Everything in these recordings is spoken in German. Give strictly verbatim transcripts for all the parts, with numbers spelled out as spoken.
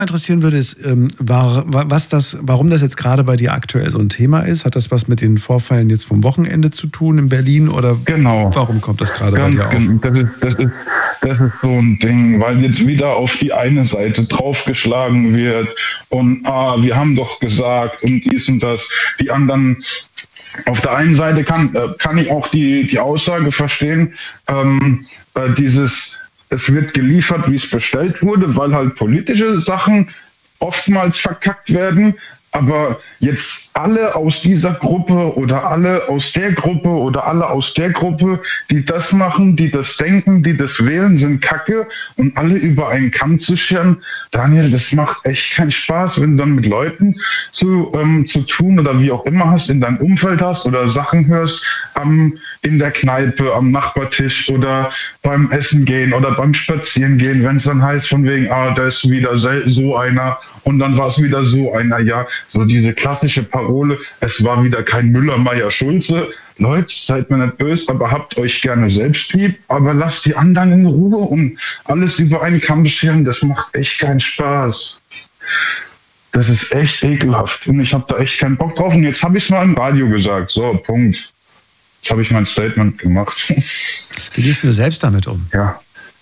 interessieren würde, ist, ähm, war, was das, warum das jetzt gerade bei dir aktuell so ein Thema ist. Hat das was mit den Vorfällen jetzt vom Wochenende zu tun in Berlin oder genau. warum kommt das gerade Ganz, bei dir auf? Das ist, das, ist, das ist so ein Ding, weil jetzt wieder auf die eine Seite draufgeschlagen wird und ah, wir haben doch gesagt und dies und das. Die anderen, auf der einen Seite kann, kann ich auch die, die Aussage verstehen, ähm, äh, dieses es wird geliefert, wie es bestellt wurde, weil halt politische Sachen oftmals verkackt werden. Aber jetzt alle aus dieser Gruppe oder alle aus der Gruppe oder alle aus der Gruppe, die das machen, die das denken, die das wählen, sind Kacke und alle über einen Kamm zu scheren. Daniel, das macht echt keinen Spaß, wenn du dann mit Leuten zu, ähm, zu tun oder wie auch immer hast, in deinem Umfeld hast oder Sachen hörst am, in der Kneipe, am Nachbartisch oder beim Essen gehen oder beim Spazieren gehen, wenn es dann heißt von wegen, ah, da ist wieder so einer und dann war es wieder so einer, ja, so diese klassische Parole, es war wieder kein Müller, Meier, Schulze. Leute, seid mir nicht böse, aber habt euch gerne selbst lieb, aber lasst die anderen in Ruhe und alles über einen Kamm scheren, das macht echt keinen Spaß. Das ist echt ekelhaft und ich habe da echt keinen Bock drauf und jetzt habe ich es mal im Radio gesagt, so, Punkt. Jetzt habe ich mein Statement gemacht. Wie gehst du selbst damit um? Ja.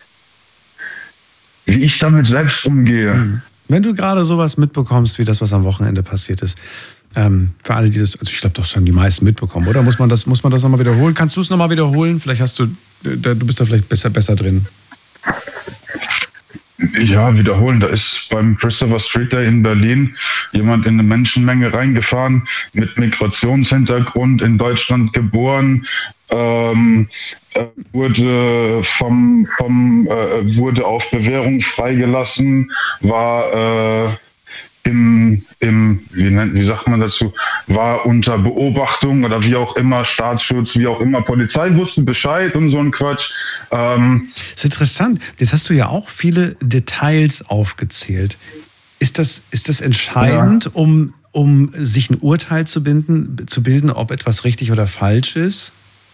Wie ich damit selbst umgehe. Mhm. Wenn du gerade sowas mitbekommst, wie das, was am Wochenende passiert ist, ähm, für alle, die das, also ich glaube, das haben die meisten mitbekommen, oder? Muss man das, muss man das nochmal wiederholen? Kannst du es nochmal wiederholen? Vielleicht hast du, du bist da vielleicht besser, besser drin. Ja, wiederholen. Da ist beim Christopher Street Day in Berlin jemand in eine Menschenmenge reingefahren mit Migrationshintergrund, in Deutschland geboren, ähm, wurde vom, vom äh, wurde auf Bewährung freigelassen, war äh, im, im wie, nennt, wie sagt man dazu, war unter Beobachtung oder wie auch immer, Staatsschutz, wie auch immer, Polizei wusste Bescheid und so ein Quatsch. Ähm, das ist interessant. Jetzt hast du ja auch viele Details aufgezählt. Ist das, ist das entscheidend, ja. um, um sich ein Urteil zu bilden, zu bilden, ob etwas richtig oder falsch ist?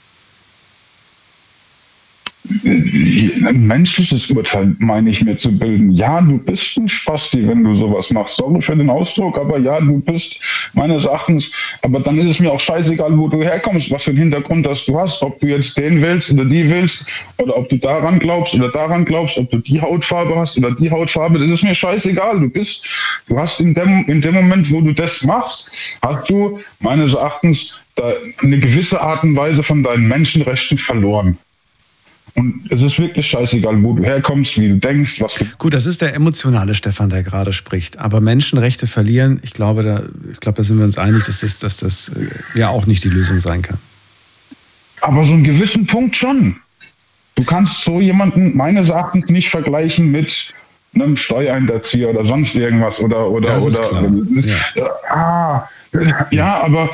Ein menschliches Urteil meine ich mir zu bilden. Ja, du bist ein Spasti, wenn du sowas machst. Sorry für den Ausdruck, aber ja, du bist meines Erachtens. Aber dann ist es mir auch scheißegal, wo du herkommst, was für einen Hintergrund das du hast. Ob du jetzt den willst oder die willst oder ob du daran glaubst oder daran glaubst, ob du die Hautfarbe hast oder die Hautfarbe. Das ist mir scheißegal. Du bist, du hast in dem, in dem Moment, wo du das machst, hast du meines Erachtens da eine gewisse Art und Weise von deinen Menschenrechten verloren. Und es ist wirklich scheißegal, wo du herkommst, wie du denkst, was du... Gut, das ist der emotionale Stefan, der gerade spricht. Aber Menschenrechte verlieren, ich glaube, da, ich glaube, da sind wir uns einig, dass das, dass das ja auch nicht die Lösung sein kann. Aber so einen gewissen Punkt schon. Du kannst so jemanden meines Erachtens nicht vergleichen mit einem Steuerhinterzieher oder sonst irgendwas. Oder, oder, das ist oder, klar. Ja. Ah, ja, aber...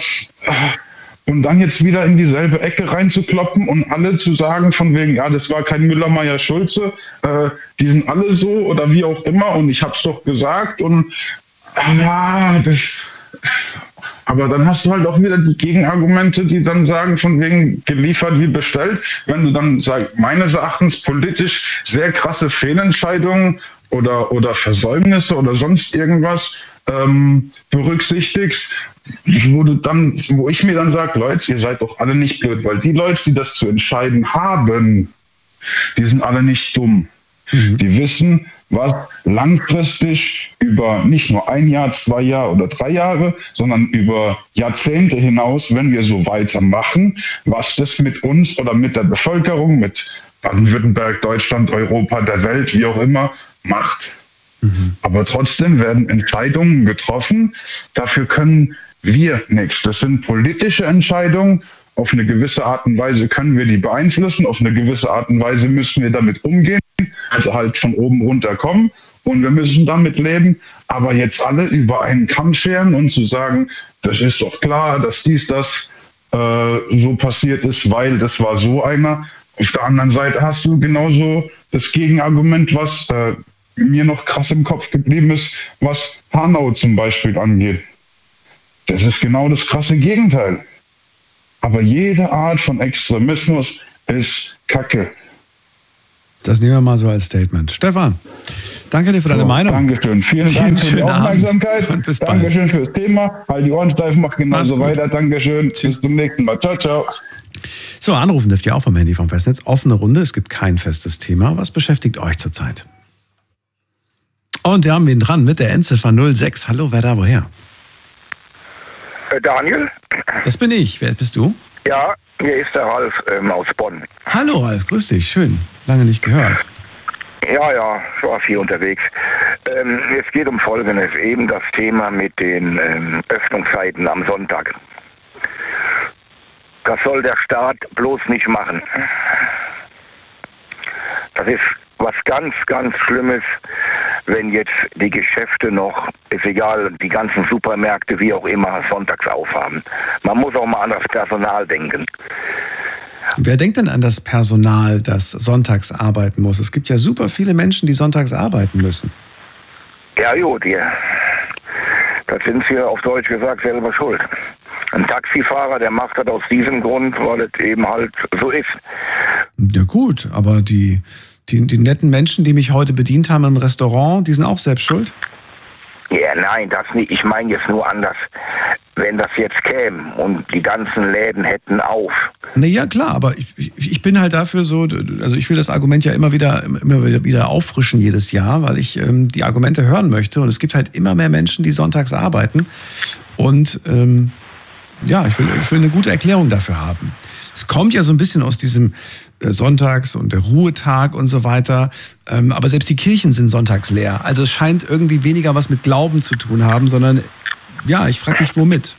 Und dann jetzt wieder in dieselbe Ecke reinzukloppen und alle zu sagen von wegen, ja, das war kein Müller, Meier, Schulze, äh, die sind alle so oder wie auch immer und ich hab's doch gesagt und ja, das... Aber dann hast du halt auch wieder die Gegenargumente, die dann sagen, von wegen geliefert wie bestellt. Wenn du dann sagst, meines Erachtens politisch sehr krasse Fehlentscheidungen oder, oder Versäumnisse oder sonst irgendwas ähm, berücksichtigst, wo du dann, wo ich mir dann sage, Leute, ihr seid doch alle nicht blöd, weil die Leute, die das zu entscheiden haben, die sind alle nicht dumm. Mhm. Die wissen, was langfristig über nicht nur ein Jahr, zwei Jahre oder drei Jahre, sondern über Jahrzehnte hinaus, wenn wir so weitermachen, was das mit uns oder mit der Bevölkerung, mit Baden-Württemberg, Deutschland, Europa, der Welt, wie auch immer, macht. Mhm. Aber trotzdem werden Entscheidungen getroffen. Dafür können wir nichts. Das sind politische Entscheidungen. Auf eine gewisse Art und Weise können wir die beeinflussen. Auf eine gewisse Art und Weise müssen wir damit umgehen. Also halt von oben runter kommen. Und wir müssen damit leben. Aber jetzt alle über einen Kamm scheren und zu sagen, das ist doch klar, dass dies, das äh, so passiert ist, weil das war so einer. Auf der anderen Seite hast du genauso das Gegenargument, was äh, mir noch krass im Kopf geblieben ist, was Hanau zum Beispiel angeht. Das ist genau das krasse Gegenteil. Aber jede Art von Extremismus ist Kacke. Das nehmen wir mal so als Statement. Stefan, danke dir für deine so, Meinung. Dankeschön. Vielen Dank für die Aufmerksamkeit. Und bis bald. Dankeschön fürs Thema. Halt die Ohren steif, mach genauso weiter. Dankeschön. Tschüss. Bis zum nächsten Mal. Ciao, ciao. So, anrufen dürft ihr auch vom Handy vom Festnetz. Offene Runde, es gibt kein festes Thema. Was beschäftigt euch zurzeit? Und wir haben wen dran mit der Endziffer null sechs. Hallo, wer da, woher? Äh, Daniel? Das bin ich. Wer bist du? Ja, hier ist der Ralf ähm, aus Bonn. Hallo Ralf, grüß dich. Schön. Lange nicht gehört. Ja, ja, ich war viel unterwegs. Ähm, es geht um Folgendes. Eben das Thema mit den ähm, Öffnungszeiten am Sonntag. Das soll der Staat bloß nicht machen. Das ist was ganz, ganz Schlimmes, wenn jetzt die Geschäfte noch, ist egal, die ganzen Supermärkte, wie auch immer, sonntags aufhaben. Man muss auch mal an das Personal denken. Wer denkt denn an das Personal, das sonntags arbeiten muss? Es gibt ja super viele Menschen, die sonntags arbeiten müssen. Ja, gut, ja. Das sind sie auf Deutsch gesagt selber schuld. Ein Taxifahrer, der macht das aus diesem Grund, weil es eben halt so ist. Ja gut, aber die, die, die netten Menschen, die mich heute bedient haben im Restaurant, die sind auch selbst schuld? Ja, nein, das nicht. Ich meine jetzt nur anders. Wenn das jetzt käme und die ganzen Läden hätten auf. Na ja, klar, aber ich, ich, ich bin halt dafür so, also ich will das Argument ja immer wieder, immer wieder, wieder auffrischen jedes Jahr, weil ich ähm, die Argumente hören möchte. Und es gibt halt immer mehr Menschen, die sonntags arbeiten. Und ähm, ja, ich will, ich will eine gute Erklärung dafür haben. Es kommt ja so ein bisschen aus diesem äh, Sonntags- und der Ruhetag und so weiter. Ähm, aber selbst die Kirchen sind sonntags leer. Also es scheint irgendwie weniger was mit Glauben zu tun haben, sondern ja, ich frage mich, womit?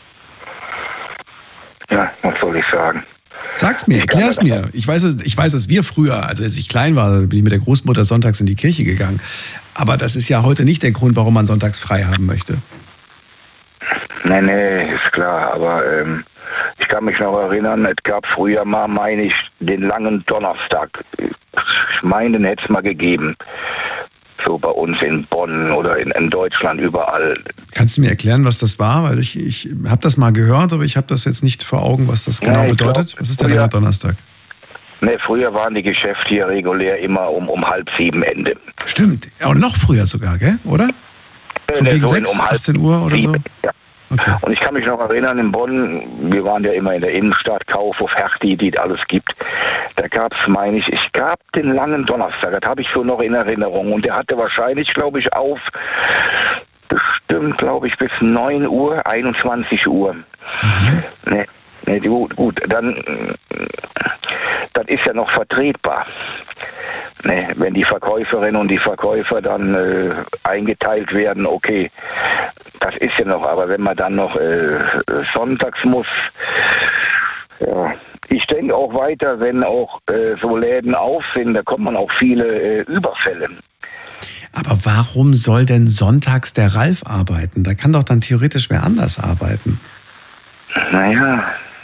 Ja, was soll ich sagen? Sag's mir, erklär's mir. Ich weiß, ich weiß, dass wir früher, also als ich klein war, bin ich mit der Großmutter sonntags in die Kirche gegangen. Aber das ist ja heute nicht der Grund, warum man sonntags frei haben möchte. Nee, nee, ist klar. Aber ähm, ich kann mich noch erinnern, es gab früher mal, meine ich, den langen Donnerstag. Ich meine, den hätte es mal gegeben. So bei uns in Bonn oder in, in Deutschland, überall. Kannst du mir erklären, was das war? Weil ich, ich habe das mal gehört, aber ich habe das jetzt nicht vor Augen, was das genau ja, bedeutet. Glaub, was ist der lange Donnerstag? Ne, früher waren die Geschäfte hier regulär immer um, um halb sieben Ende. Stimmt, und noch früher sogar, gell? Oder? So ne, gegen so sechs, um achtzehn Uhr oder sieben, so? Ja. Okay. Und ich kann mich noch erinnern, in Bonn, wir waren ja immer in der Innenstadt, Kaufhof, Hertie, die es alles gibt. Da gab es, meine ich, ich gab den langen Donnerstag, das habe ich so noch in Erinnerung. Und der hatte wahrscheinlich, glaube ich, auf bestimmt, glaube ich, bis neun Uhr, einundzwanzig Uhr. Mhm. Ne, ne, gut, gut, dann, das ist ja noch vertretbar. Ne, wenn die Verkäuferinnen und die Verkäufer dann äh, eingeteilt werden, okay, das ist ja noch, aber wenn man dann noch äh, sonntags muss, ja, ich denke auch weiter, wenn auch äh, so Läden auf sind, da kommt man auch viele äh, Überfälle. Aber warum soll denn sonntags der Ralf arbeiten? Da kann doch dann theoretisch wer anders arbeiten. Naja.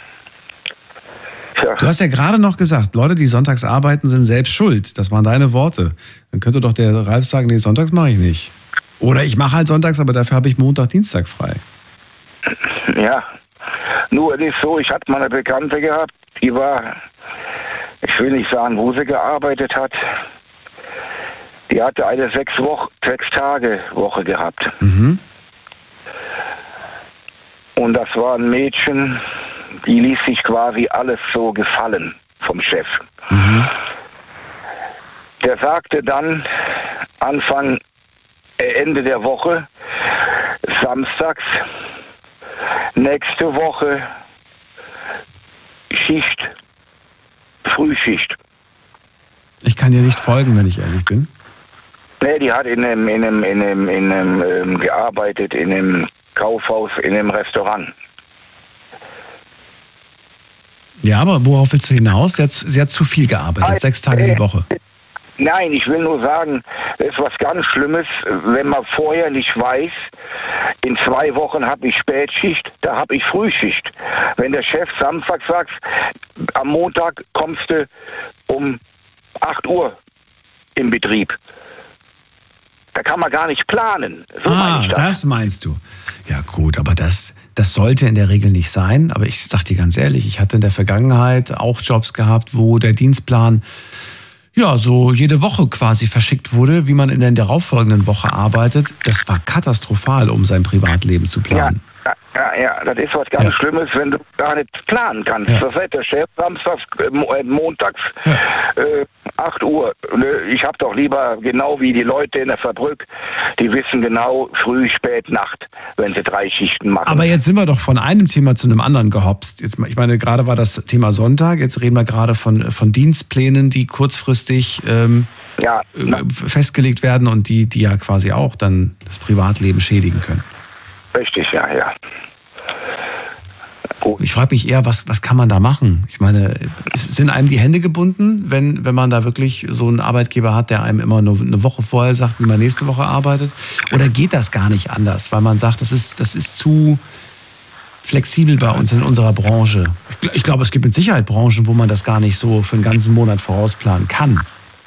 Ja. Du hast ja gerade noch gesagt, Leute, die sonntags arbeiten, sind selbst schuld. Das waren deine Worte. Dann könnte doch der Ralf sagen, nee, sonntags mache ich nicht. Oder ich mache halt sonntags, aber dafür habe ich Montag, Dienstag frei. Ja, nur es ist so, ich hatte mal eine Bekannte gehabt, die war, ich will nicht sagen, wo sie gearbeitet hat, die hatte eine sechs Wochen, sechs Tage Woche gehabt. Mhm. Und das war ein Mädchen, die ließ sich quasi alles so gefallen vom Chef. Mhm. Der sagte dann Anfang, äh, Ende der Woche, samstags, nächste Woche Schicht, Frühschicht. Ich kann dir nicht folgen, wenn ich ehrlich bin. Nee, die hat in einem, in einem, in einem, in einem ähm, gearbeitet, in einem Kaufhaus, in einem Restaurant. Ja, aber worauf willst du hinaus? Sie hat, sie hat zu viel gearbeitet, Nein, sechs Tage äh, die Woche. Nein, ich will nur sagen, das ist was ganz Schlimmes, wenn man vorher nicht weiß, in zwei Wochen habe ich Spätschicht, da habe ich Frühschicht. Wenn der Chef Samstag sagt, am Montag kommst du um acht Uhr im Betrieb. Da kann man gar nicht planen. So ah, meine ich das. das meinst du. Ja gut, aber das, das sollte in der Regel nicht sein. Aber ich sag dir ganz ehrlich, ich hatte in der Vergangenheit auch Jobs gehabt, wo der Dienstplan ja, so jede Woche quasi verschickt wurde, wie man in der darauffolgenden Woche arbeitet. Das war katastrophal, um sein Privatleben zu planen. Ja, ja, ja, das ist was ganz Ja. Schlimmes, wenn du gar nicht planen kannst. Ja. Das Wetter, Chef, samstags, äh, mo- äh, montags, Ja. äh, acht Uhr. Äh, Ich habe doch lieber, genau wie die Leute in der Fabrik, die wissen genau, früh, spät, Nacht, wenn sie drei Schichten machen. Aber jetzt sind wir doch von einem Thema zu einem anderen gehopst. Jetzt, ich meine, gerade war das Thema Sonntag, jetzt reden wir gerade von, von Dienstplänen, die kurzfristig ähm, ja, na, äh, festgelegt werden und die, die ja quasi auch dann das Privatleben schädigen können. richtig, ja, ja. Gut. Ich frage mich eher, was, was kann man da machen? Ich meine, sind einem die Hände gebunden, wenn, wenn man da wirklich so einen Arbeitgeber hat, der einem immer nur eine Woche vorher sagt, wie man nächste Woche arbeitet? Oder geht das gar nicht anders, weil man sagt, das ist, das ist zu flexibel bei uns in unserer Branche? Ich, gl- ich glaube, es gibt mit Sicherheit Branchen, wo man das gar nicht so für einen ganzen Monat vorausplanen kann.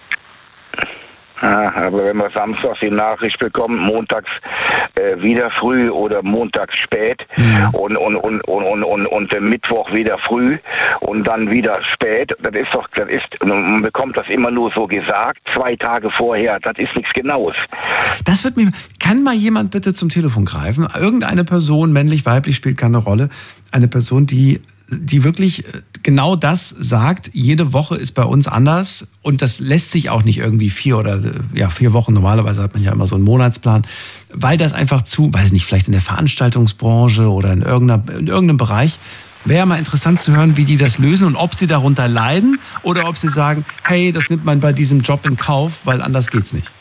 Ja, aber wenn wir samstags die Nachricht bekommen, montags äh, wieder früh oder montags spät Ja. und, und, und, und, und, und, und der Mittwoch wieder früh und dann wieder spät, das ist doch, das ist, man bekommt das immer nur so gesagt, zwei Tage vorher, das ist nichts Genaues. Das wird mir. Kann mal jemand bitte zum Telefon greifen? Irgendeine Person, männlich, weiblich, spielt keine Rolle. Eine Person, die, die wirklich genau das sagt. Jede Woche ist bei uns anders und das lässt sich auch nicht irgendwie vier oder ja vier Wochen. Normalerweise hat man ja immer so einen Monatsplan, weil das einfach zu, weiß nicht, vielleicht in der Veranstaltungsbranche oder in irgendeiner, in irgendeinem Bereich. Wäre mal interessant zu hören, wie die das lösen und ob sie darunter leiden oder ob sie sagen, hey, das nimmt man bei diesem Job in Kauf, weil anders geht's nicht.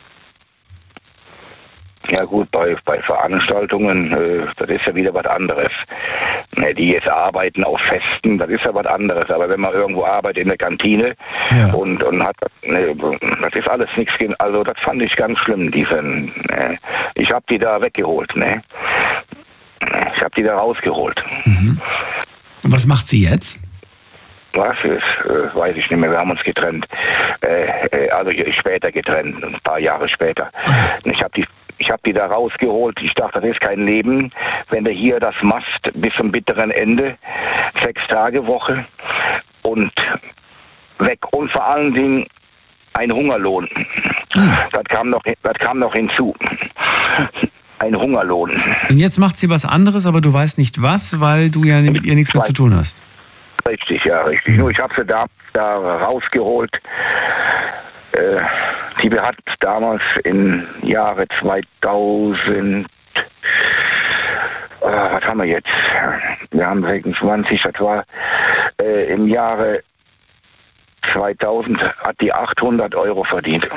Ja gut, bei, bei Veranstaltungen, äh, das ist ja wieder was anderes. Ne, die jetzt arbeiten auf Festen, das ist ja was anderes. Aber wenn man irgendwo arbeitet in der Kantine Ja. und, und hat, ne, das ist alles nichts, gen- also das fand ich ganz schlimm, diesen, ne. Ich habe die da weggeholt, ne. Ich habe die da rausgeholt. Und was macht sie jetzt? Was ist, äh, weiß ich nicht mehr, wir haben uns getrennt. Äh, äh, also später getrennt, ein paar Jahre später. Ich habe die, ich hab die da rausgeholt. Ich dachte, das ist kein Leben, wenn du hier das machst bis zum bitteren Ende. Sechs Tage Woche und weg. Und vor allen Dingen ein Hungerlohn. Das kam noch, das kam noch hinzu. Ein Hungerlohn. Und jetzt macht sie was anderes, aber du weißt nicht was, weil du ja mit ihr nichts mehr zu tun hast. Richtig, ja, richtig. Nur ich habe sie da, da rausgeholt. Äh, die hat damals im Jahre zweitausend, äh, was haben wir jetzt? Wir haben sechsundzwanzig, das war äh, im Jahre zweitausend hat die achthundert Euro verdient.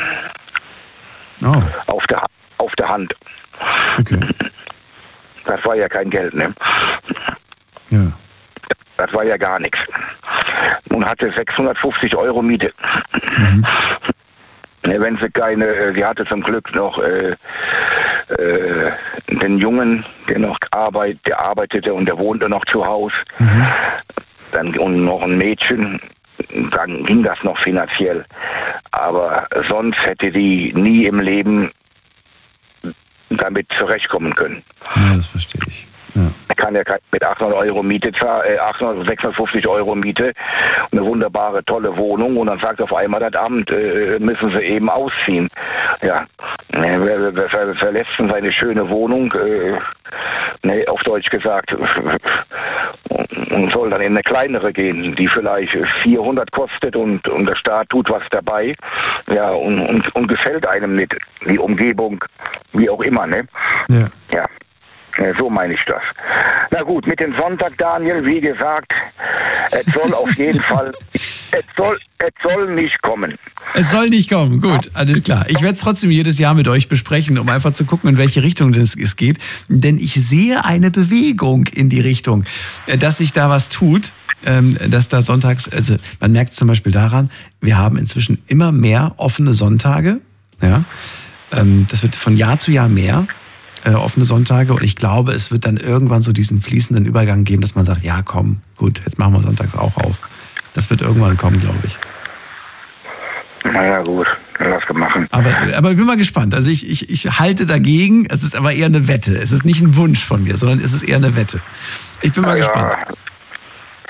Oh, Auf der, auf der Hand. okay. Das war ja kein Geld, ne? Ja. Das war ja gar nichts. Nun hatte sechshundertfünfzig Euro Miete. Mhm. Ne, wenn sie keine, äh, sie hatte zum Glück noch äh, äh, den Jungen, der noch arbeit, der arbeitete und der wohnte noch zu Hause. Mhm. Dann und noch ein Mädchen, dann ging das noch finanziell. Aber sonst hätte die nie im Leben damit zurechtkommen können. Ja, das verstehe ich. Ja. Man kann ja kein- mit achthundert Euro Miete zahlen, äh, achthundert, sechshundertfünfzig Euro Miete, eine wunderbare, tolle Wohnung und dann sagt auf einmal das Amt, äh, müssen sie eben ausziehen. Ja, äh, wer, wer ver- verlässt denn seine schöne Wohnung, äh, ne, auf Deutsch gesagt, und soll dann in eine kleinere gehen, die vielleicht vierhundert kostet und, und der Staat tut was dabei, ja, und, und, und gefällt einem nicht, die Umgebung, wie auch immer, ne? Ja. Ja. Ja, so meine ich das. Na gut, mit dem Sonntag, Daniel, wie gesagt, es soll auf jeden Fall, es soll, es soll nicht kommen. Es soll nicht kommen. Gut, alles klar. Ich werde es trotzdem jedes Jahr mit euch besprechen, um einfach zu gucken, in welche Richtung es es geht. Denn ich sehe eine Bewegung in die Richtung, äh, dass sich da was tut. Ähm, dass da sonntags, also man merkt zum Beispiel daran, wir haben inzwischen immer mehr offene Sonntage. Ja, ähm, das wird von Jahr zu Jahr mehr. Äh, offene Sonntage und ich glaube, es wird dann irgendwann so diesen fließenden Übergang geben, dass man sagt, ja komm, gut, jetzt machen wir sonntags auch auf. Das wird irgendwann kommen, glaube ich. Naja, gut, lass machen. Aber, aber ich bin mal gespannt. Also ich, ich, ich halte dagegen, es ist aber eher eine Wette. Es ist nicht ein Wunsch von mir, sondern es ist eher eine Wette. Ich bin mal Ja, gespannt.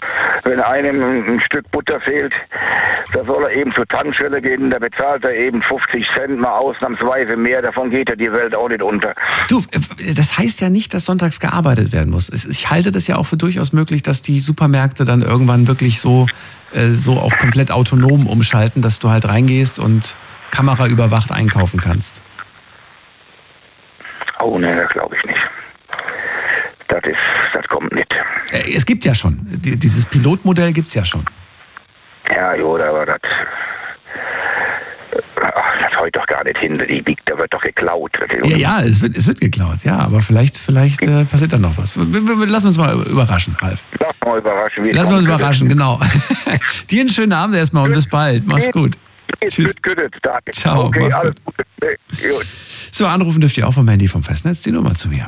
Wenn einem ein Stück Butter fehlt, da soll er eben zur Tankstelle gehen, da bezahlt er eben fünfzig Cent, mal ausnahmsweise mehr, davon geht ja die Welt auch nicht unter. Du, das heißt ja nicht, dass sonntags gearbeitet werden muss. Ich halte das ja auch für durchaus möglich, dass die Supermärkte dann irgendwann wirklich so, äh, so auf komplett autonom umschalten, dass du halt reingehst und kameraüberwacht einkaufen kannst. Oh ne, das glaube ich nicht. Das ist, das kommt nicht. Es gibt ja schon. Dieses Pilotmodell gibt es ja schon. Ja, jo, aber das, ach, das heut doch gar nicht hin. Die, die, da wird doch geklaut. Ja, ja, es wird, es wird geklaut, ja. Aber vielleicht, vielleicht äh, passiert da noch was. Wir, wir, lass uns mal überraschen, Ralf. Lass mal überraschen. Wie lass uns überraschen, genau. Dir einen schönen Abend erstmal und bis bald. Mach's gut. Tschüss. Ciao, okay, mach's alles gut. Gut. So, anrufen dürft ihr auch vom Handy vom Festnetz die Nummer zu mir.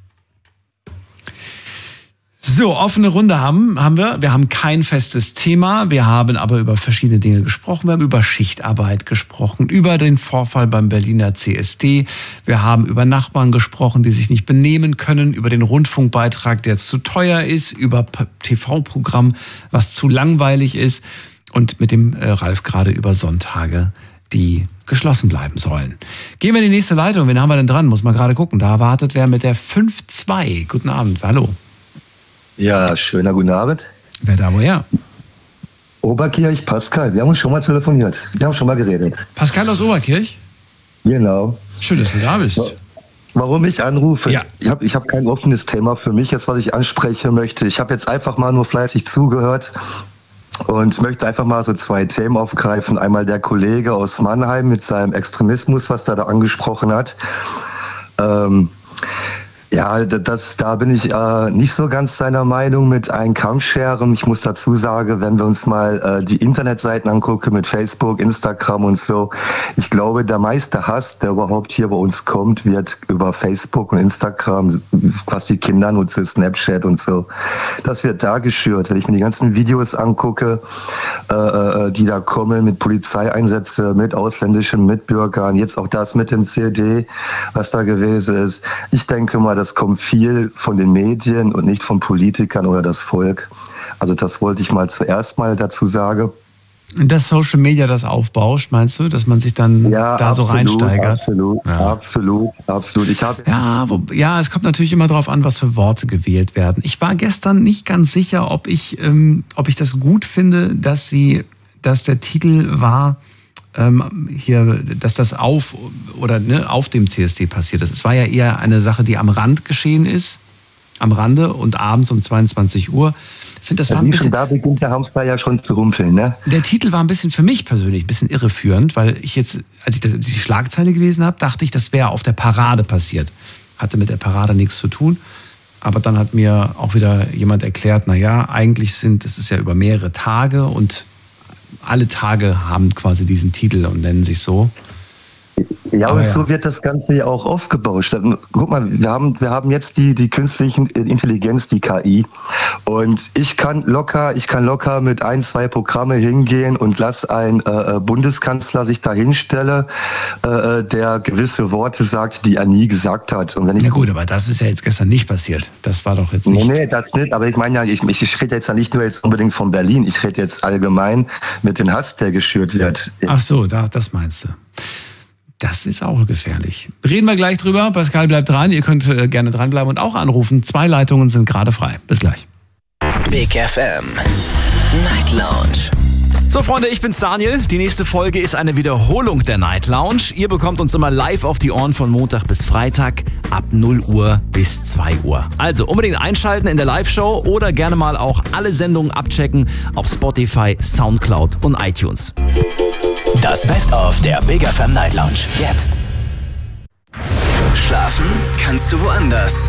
So, offene Runde haben, haben wir. Wir haben kein festes Thema. Wir haben aber über verschiedene Dinge gesprochen. Wir haben über Schichtarbeit gesprochen, über den Vorfall beim Berliner C S D. Wir haben über Nachbarn gesprochen, die sich nicht benehmen können, über den Rundfunkbeitrag, der zu teuer ist, über T V-Programm, was zu langweilig ist und mit dem äh, Ralf gerade über Sonntage, die geschlossen bleiben sollen. Gehen wir in die nächste Leitung. Wen haben wir denn dran? Muss man gerade gucken. Da wartet wer mit der fünf zwei. Guten Abend. Hallo. Ja, schöner guten Abend. Wer da woher? Oberkirch, Pascal. Wir haben uns schon mal telefoniert. Wir haben schon mal geredet. Pascal aus Oberkirch? Genau. Schön, dass du da bist. Warum ich anrufe? Ja. Ich habe ich hab kein offenes Thema für mich, jetzt was ich ansprechen möchte. Ich habe jetzt einfach mal nur fleißig zugehört und möchte einfach mal so zwei Themen aufgreifen. Einmal der Kollege aus Mannheim mit seinem Extremismus, was er da angesprochen hat. Ähm, Ja, das, da bin ich äh, nicht so ganz seiner Meinung mit einem Kampfscheren. Ich muss dazu sagen, wenn wir uns mal äh, die Internetseiten angucken mit Facebook, Instagram und so, ich glaube, der meiste Hass, der überhaupt hier bei uns kommt, wird über Facebook und Instagram, was die Kinder nutzen, Snapchat und so. Das wird da geschürt. Wenn ich mir die ganzen Videos angucke, äh, die da kommen mit Polizeieinsätzen, mit ausländischen Mitbürgern, jetzt auch das mit dem C D, was da gewesen ist. Ich denke mal, das kommt viel von den Medien und nicht von Politikern oder das Volk. Also das wollte ich mal zuerst mal dazu sagen. Dass Social Media das aufbauscht, meinst du, dass man sich dann ja, da absolut, so reinsteigert? Absolut, ja. absolut, absolut. Ich hab ja, wo, ja, es kommt natürlich immer darauf an, was für Worte gewählt werden. Ich war gestern nicht ganz sicher, ob ich, ähm, ob ich das gut finde, dass sie, dass der Titel war, Ähm, hier, dass das auf oder ne, auf dem C S D passiert ist. Es war ja eher eine Sache, die am Rand geschehen ist, am Rande und abends um zweiundzwanzig Uhr. Ich finde, das war ein bisschen. Da beginnt der Hamster ja schon zu rumpeln, ne? Der Titel war ein bisschen für mich persönlich ein bisschen irreführend, weil ich jetzt, als ich das, als ich die Schlagzeile gelesen habe, dachte ich, das wäre auf der Parade passiert. Hatte mit der Parade nichts zu tun. Aber dann hat mir auch wieder jemand erklärt, naja, eigentlich sind, es ist ja über mehrere Tage und alle Tage haben quasi diesen Titel und nennen sich so. Ja, aber und ja. so wird das Ganze ja auch aufgebauscht. Guck mal, wir haben, wir haben jetzt die, die künstliche Intelligenz, die K I. Und ich kann locker, ich kann locker mit ein, zwei Programme hingehen und lass einen äh, Bundeskanzler sich da hinstellen, äh, der gewisse Worte sagt, die er nie gesagt hat. Und wenn ich ja gut, aber das ist ja jetzt gestern nicht passiert. Das war doch jetzt nicht. Nee, nee, das nicht. Aber ich meine ja, ich, ich rede jetzt ja nicht nur jetzt unbedingt von Berlin. Ich rede jetzt allgemein mit dem Hass, der geschürt wird. Ach so, da, das meinst du. Das ist auch gefährlich. Reden wir gleich drüber. Pascal bleibt dran. Ihr könnt äh, gerne dranbleiben und auch anrufen. Zwei Leitungen sind gerade frei. Bis gleich. Big F M Night Lounge. So Freunde, ich bin's Daniel. Die nächste Folge ist eine Wiederholung der Night Lounge. Ihr bekommt uns immer live auf die Ohren von Montag bis Freitag ab null Uhr bis zwei Uhr. Also unbedingt einschalten in der Live-Show oder gerne mal auch alle Sendungen abchecken auf Spotify, Soundcloud und iTunes. Das Best-of der Big F M Night Lounge. Jetzt. Schlafen kannst du woanders.